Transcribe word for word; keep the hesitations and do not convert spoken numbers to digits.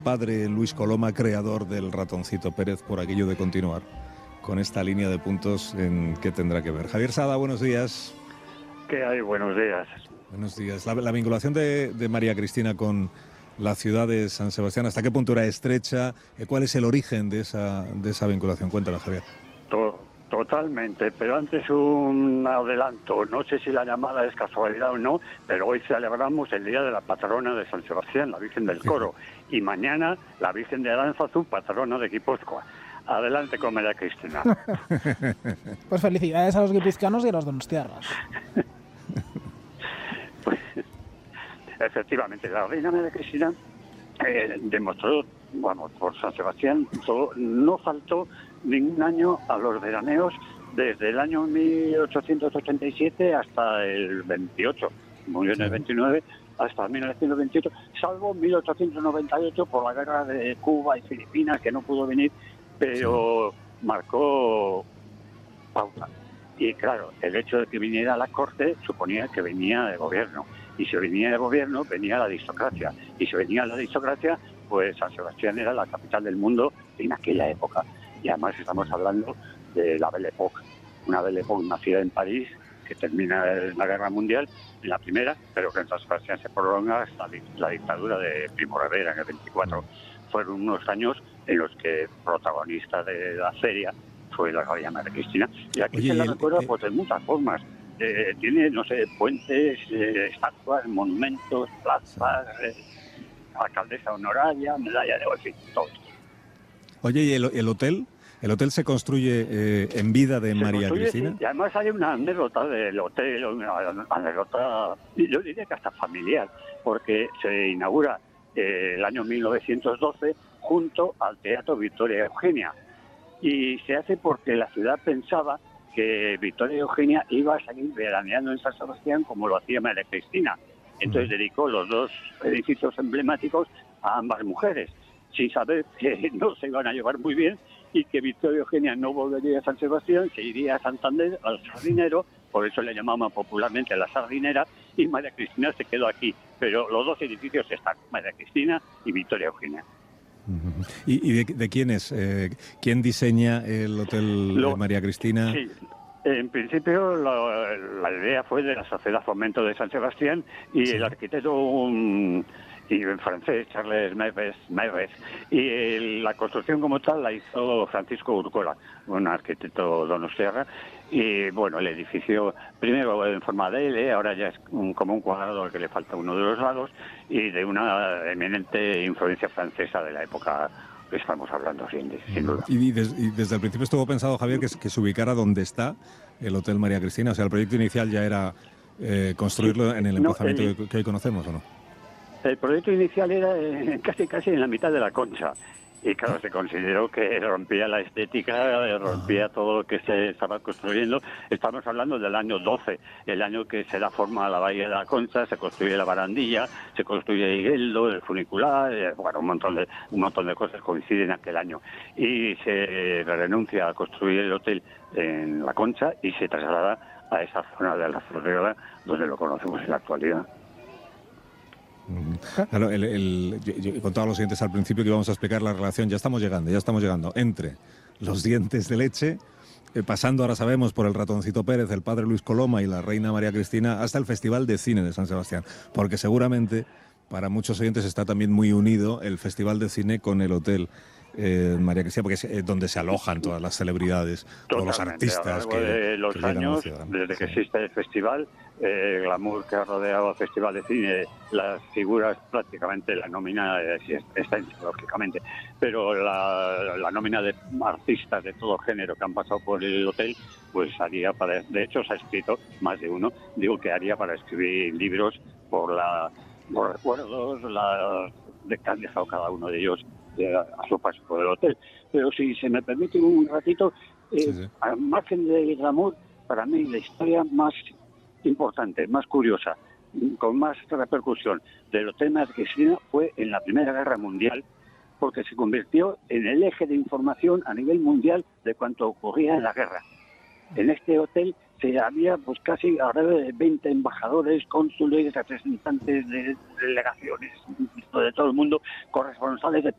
Padre Luis Coloma, creador del Ratoncito Pérez, por aquello de continuar con esta línea de puntos en qué tendrá que ver. Javier Sada, buenos días. ¿Qué hay? Buenos días. Buenos días. La, la vinculación de, de María Cristina con la ciudad de San Sebastián, ¿hasta qué punto era estrecha? ¿Cuál es el origen de esa, de esa vinculación? Cuéntanos, Javier. To- totalmente, pero antes un adelanto. No sé si la llamada es casualidad o no, pero hoy celebramos el Día de la Patrona de San Sebastián, la Virgen del Coro, y mañana la Virgen de Aránzazu, patrona de Guipúzcoa. Adelante con María Cristina. Pues felicidades a los guipuzcoanos y a los donostiarras. Pues, efectivamente, la reina María Cristina eh, demostró, vamos, por San Sebastián, todo, no faltó ningún año a los veraneos desde el año mil ochocientos ochenta y siete hasta el veintiocho, murió en el veintinueve, hasta mil novecientos veintiocho, salvo mil ochocientos noventa y ocho por la guerra de Cuba y Filipinas, que no pudo venir, pero sí marcó pauta. Y claro, el hecho de que viniera a la corte suponía que venía de gobierno. Y si venía de gobierno, venía la aristocracia. Y si venía la aristocracia, pues San Sebastián era la capital del mundo en aquella época. Y además estamos hablando de la Belle Époque. Una Belle Époque nacida en París, que termina en la Guerra Mundial, en la primera, pero que en San Sebastián se prolonga hasta la dictadura de Primo de Rivera en el veinticuatro. Fueron unos años en los que protagonista de la feria fue la reina María Cristina. Y aquí Oye, se la recuerda el, pues, de muchas formas. Eh, tiene, no sé, puentes, eh, estatuas, monumentos, plazas, eh, alcaldesa honoraria, medalla de oro, en fin, todo. Oye, ¿y el, el hotel? ¿El hotel se construye eh, en vida de se María Cristina? Y además hay una anécdota del hotel, una anécdota, yo diría que hasta familiar, porque se inaugura eh, el año mil novecientos doce junto al Teatro Victoria Eugenia. Y se hace porque la ciudad pensaba que Victoria Eugenia iba a seguir veraneando en San Sebastián como lo hacía María Cristina. Entonces uh-huh. dedicó los dos edificios emblemáticos a ambas mujeres, sin saber que no se iban a llevar muy bien y que Victoria Eugenia no volvería a San Sebastián, se iría a Santander, al Sardinero, por eso le llamaban popularmente la Sardinera, y María Cristina se quedó aquí. Pero los dos edificios están, María Cristina y Victoria Eugenia. Uh-huh. ¿Y, y de, de quién es? Eh, ¿Quién diseña el Hotel Lo, María Cristina? Sí, en principio la, la idea fue de la Sociedad Fomento de San Sebastián y sí. el arquitecto un, y en francés, Charles Maves, Maves. Y el, la construcción como tal la hizo Francisco Urcola, un arquitecto donostiarra. Y bueno, el edificio, primero en forma de L, ahora ya es un, como un cuadrado al que le falta uno de los lados, y de una eminente influencia francesa de la época que estamos hablando, sin, sin duda. Y, des, y desde el principio estuvo pensado, Javier, que, que se ubicara donde está el Hotel María Cristina. O sea, el proyecto inicial ya era eh, construirlo en el emplazamiento no, el, que hoy conocemos, ¿o no? El proyecto inicial era eh, casi casi en la mitad de la Concha. Y claro, se consideró que rompía la estética, rompía todo lo que se estaba construyendo. Estamos hablando del año doce, el año que se da forma a la Bahía de la Concha, se construye la barandilla, se construye Higueldo, el funicular, eh, bueno, un montón de un montón de cosas coinciden en aquel año. Y se renuncia a construir el hotel en la Concha y se traslada a esa zona de la Florida, donde lo conocemos en la actualidad. Claro, el, el, yo, yo contaba a los siguientes al principio que íbamos a explicar la relación, ya estamos llegando, ya estamos llegando, entre los dientes de leche, eh, pasando, ahora sabemos, por el Ratoncito Pérez, el padre Luis Coloma y la reina María Cristina, hasta el Festival de Cine de San Sebastián, porque seguramente para muchos oyentes está también muy unido el Festival de Cine con el Hotel Eh, María Cristina, porque es eh, donde se alojan todas las celebridades, Totalmente. todos los artistas que, de los que años, llegan a la ciudad, ¿no? desde que sí. existe el festival, eh, el glamour que ha rodeado el Festival de Cine, las figuras, prácticamente la nómina eh, está lógicamente, pero la, la nómina de artistas de todo género que han pasado por el hotel, pues haría para, de hecho se ha escrito más de uno, digo que haría para escribir libros por la por recuerdos la, de que han dejado cada uno de ellos De, a su paso por el hotel. Pero si se me permite un ratito, eh, sí, sí. al margen del glamour, para mí la historia más importante, más curiosa, con más repercusión del Hotel María Cristina fue en la Primera Guerra Mundial, porque se convirtió en el eje de información a nivel mundial de cuanto ocurría en la guerra. En este hotel se había pues casi alrededor de veinte embajadores, cónsules, representantes de delegaciones de todo el mundo, corresponsales de